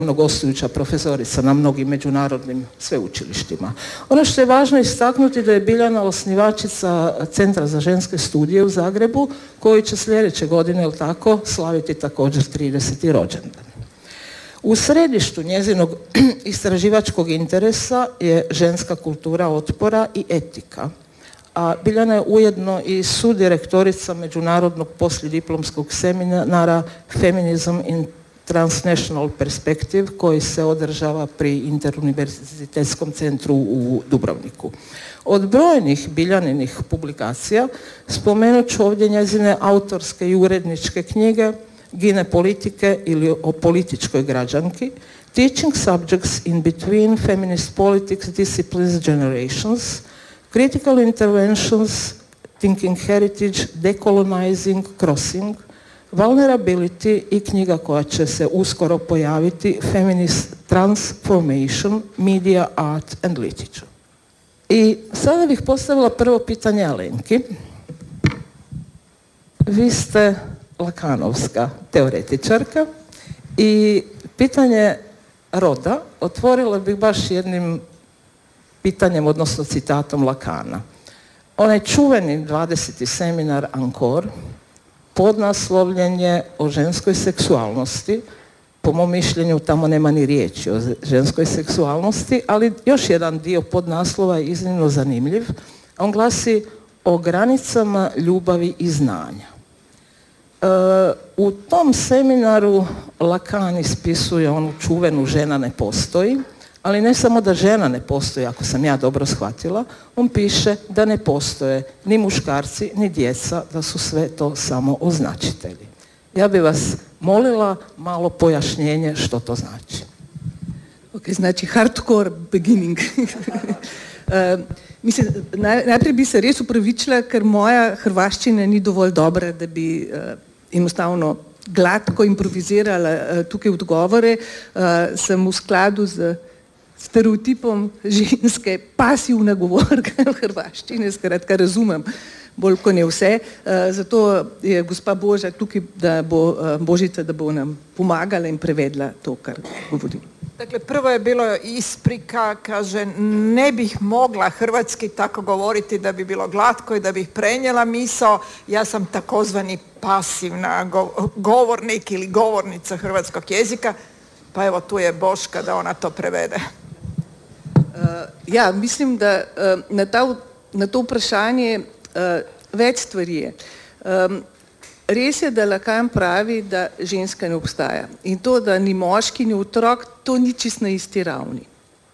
gostujuća profesorica na mnogim međunarodnim sveučilištima. Ono što je važno istaknuti da je Biljana osnivačica Centra za ženske studije u Zagrebu, koji će sljedeće godine, jel tako, slaviti također 30. rođendan. U središtu njezinog istraživačkog interesa je ženska kultura otpora i etika. A Biljana je ujedno i sudirektorica međunarodnog poslijediplomskog seminara Feminism in Transnational Perspective koji se održava pri Interuniverzitetskom centru u Dubrovniku. Od brojnih Biljaninih publikacija spomenut ću ovdje njezine autorske i uredničke knjige Gine politike ili o političkoj građanki, Teaching Subjects in Between Feminist Politics, Disciplines, Generations, Critical Interventions, Thinking Heritage, Decolonizing, Crossing, Vulnerability i knjiga koja će se uskoro pojaviti Feminist Transformation, Media, Art and Literature. I sada bih postavila prvo pitanje Alenki. Vi ste lakanovska teoretičarka i pitanje roda otvorila bih baš jednim pitanjem, odnosno citatom Lakana. Onaj čuveni 20. seminar Ankor podnaslovljen je o ženskoj seksualnosti. Po mom mišljenju tamo nema ni riječi o ženskoj seksualnosti, ali još jedan dio podnaslova je iznimno zanimljiv. On glasi o granicama ljubavi i znanja. U tom seminaru Lacan ispisuje onu čuvenu žena ne postoji, ali ne samo da žena ne postoji, ako sam ja dobro shvatila, on piše da ne postoje ni muškarci, ni djeca, da su sve to samo označitelji. Ja bih vas molila malo pojašnjenje što to znači. Ok, znači hardcore beginning. Mislim, najprej bi se res upravičila, ker moja hrvaščina ni dovolj dobra, da bi enostavno gladko improvizirala tukaj odgovore. Sem v skladu z stereotipom ženske pasivna govorka v hrvaščini, skratka razumem bolj kot ne vse. Zato je gospa Boža tukaj, Božica, da bo nam pomagala in prevedla to, kar govorim. Dakle, prvo je bilo isprika, kaže, ne bih mogla hrvatski tako govoriti da bi bilo glatko i da bih prenijela misao. Ja sam takozvani pasivna govornik ili govornica hrvatskog jezika, pa evo tu je Boška da ona to prevede. Ja, mislim, da na to vprašanje več stvari je. Res je, da Lacan pravi, da ženska ne obstaja. In to, da ni moški, ni otrok, to ni čisto na isti ravni.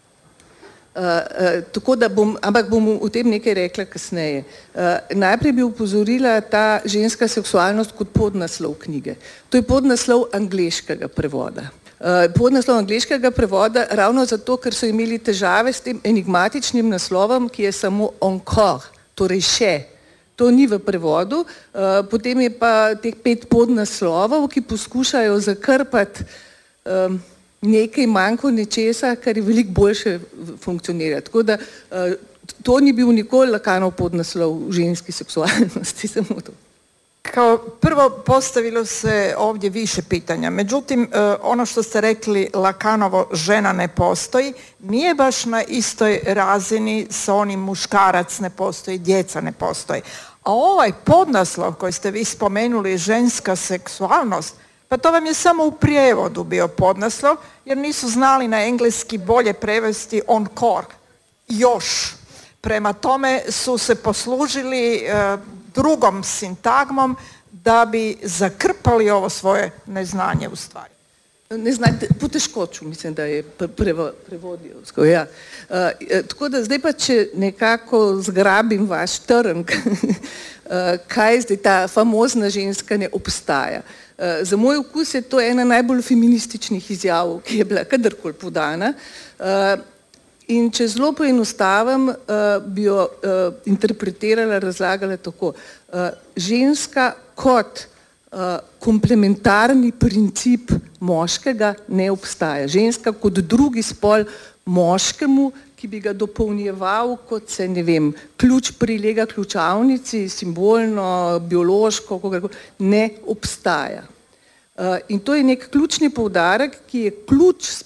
Tako da ampak bom o tem nekaj rekla kasneje. Najprej bi upozorila ta ženska seksualnost kot podnaslov knjige. To je podnaslov angleškega prevoda. Podnaslov angleškega prevoda ravno zato, ker so imeli težave s tem enigmatičnim naslovom, ki je samo encore, torej še. To ni v prevodu, potem je pa teh 5 podnaslovov, ki poskušajo zakrpati nekaj manjko nečesa, kar je veliko boljše funkcionira. Tako da to ni bil nikoli Lacanov podnaslov ženski seksualnosti, samo to. Kao prvo postavilo se ovdje više pitanja, međutim ono što ste rekli Lacanovo žena ne postoji, nije baš na istoj razini sa onim muškarac ne postoji, djeca ne postoji. A ovaj podnaslov koji ste vi spomenuli, ženska seksualnost, pa to vam je samo u prijevodu bio podnaslov, jer nisu znali na engleski bolje prevesti encore, još. Prema tome su se poslužili drugom sintagmom da bi zakrpali ovo svoje neznanje u stvari. Neznanje, poteškoću mislim da je prevodio. Ja. Tako da zdaj pa če nekako zgrabim vaš trnk, kaj zdaj ta famozna ženska ne obstaja. Za moj okus je to ena najbolj feminističnih izjav, ki je bila kadarkoli podana. In če zelo poenostavim, bi jo interpretirala, razlagala tako. Ženska kot komplementarni princip moškega ne obstaja. Ženska kot drugi spol moškemu, ki bi ga dopolnjeval kot se, ne vem, ključ prilega ključavnici, simbolno, biološko, ne obstaja. In to je nek ključni poudarek, ki je ključ